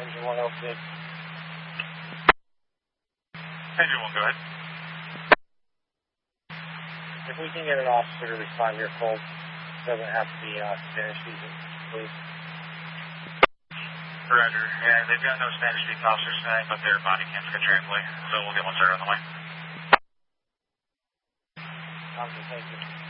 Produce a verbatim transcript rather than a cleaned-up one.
Engine one oh six. Engine one, go ahead. If we can get an officer to respond here, cold, doesn't have to be uh, Spanish speaking, please. Roger. Yeah, they've got no Spanish speaking officers tonight, but their body cams can translate, so we'll get one started on the way. Okay, thank you.